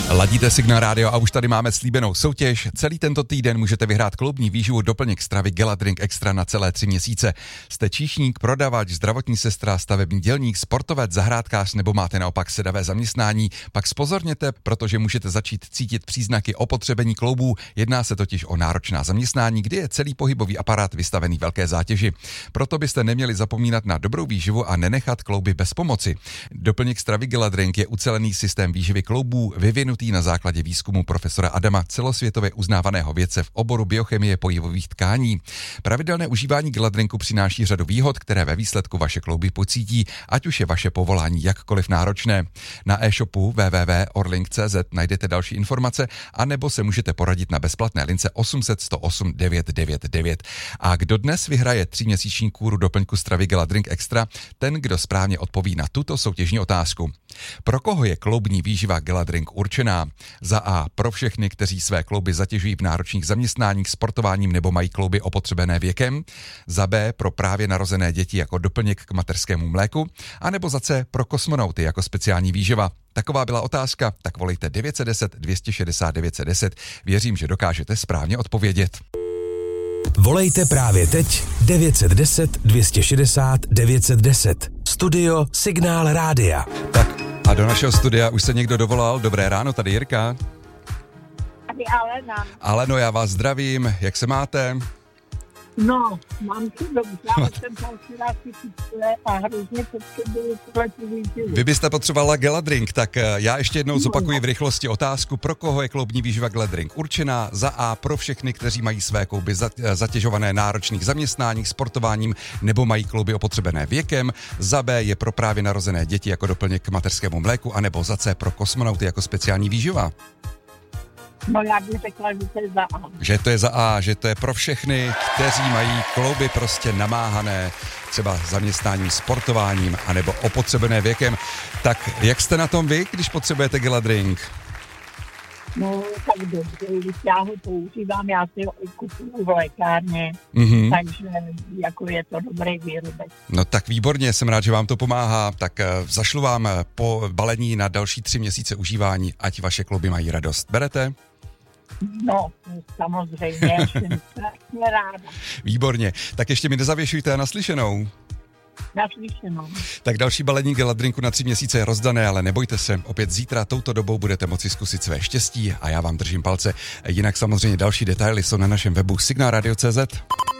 Ladíte Signál rádio a už tady máme slíbenou soutěž. Celý tento týden můžete vyhrát kloubní výživu doplněk stravy Geladrink Extra na celé 3 měsíce. Jste číšník, prodavač, zdravotní sestra, stavební dělník, sportovec, zahrádkář nebo máte naopak sedavé zaměstnání, pak zpozorněte, protože můžete začít cítit příznaky opotřebení kloubů. Jedná se totiž o náročná zaměstnání, kdy je celý pohybový aparát vystavený velké zátěži. Proto byste neměli zapomínat na dobrou výživu a nenechat klouby bez pomoci. Doplněk stravy Geladrink je ucelený systém výživy kloubů, vyvinutý na základě výzkumu profesora Adama, celosvětově uznávaného vědce v oboru biochemie pohybových tkání. Pravidelné užívání Geladrinku přináší řadu výhod, které ve výsledku vaše klouby pocítí, ať už je vaše povolání jakkoliv náročné. Na e-shopu www.orlink.cz najdete další informace, anebo se můžete poradit na bezplatné lince 800 108 999. A kdo dnes vyhraje 3měsíční kůru doplňku stravy Geladrink Extra? Ten, kdo správně odpoví na tuto soutěžní otázku. Pro koho je kloubní výživa Geladrink určená? Za A pro všechny, kteří své klouby zatěžují v náročných zaměstnáních, sportováním nebo mají klouby opotřebené věkem. Za B pro právě narozené děti jako doplněk k mateřskému mléku. A nebo za C pro kosmonauty jako speciální výživa. Taková byla otázka, tak volejte 910 260 910. Věřím, že dokážete správně odpovědět. Volejte právě teď 910 260 910. Studio Signál rádia. Tak a do našeho studia už se někdo dovolal. Dobré ráno, tady Jirka. Tady Alena. Aleno, já vás zdravím. Jak se máte? No, mám si dobře, ale jsem posílala si a hrozně potřebuji tu výživu. Vy byste potřebovala Geladrink, tak já ještě jednou zopakuji v rychlosti otázku, pro koho je kloubní výživa Geladrink určená. Za A pro všechny, kteří mají své klouby zatěžované náročných zaměstnáních, sportováním nebo mají klouby opotřebené věkem. Za B je pro právě narozené děti jako doplněk k mateřskému mléku, anebo za C pro kosmonauty jako speciální výživa. No já bych řekla, že to je za A. Že to je za A, že to je pro všechny, kteří mají klouby prostě namáhané třeba zaměstnáním, sportováním anebo opotřebené věkem. Tak jak jste na tom vy, když potřebujete Geladrink? No tak dobře, když já ho používám, já si ho i kupuju v lékárně, takže jako je to dobrý výrobek. No tak výborně, jsem rád, že vám to pomáhá, tak zašlu vám po balení na další 3 měsíce užívání, ať vaše klouby mají radost. Berete? No, samozřejmě, jsem strašně ráda. Výborně, tak ještě mi nezavěšujte naslyšenou. Naslyšenou. Tak další balení Geladrinku na 3 měsíce je rozdané, ale nebojte se, opět zítra touto dobou budete moci zkusit své štěstí a já vám držím palce. Jinak samozřejmě další detaily jsou na našem webu signalradio.cz.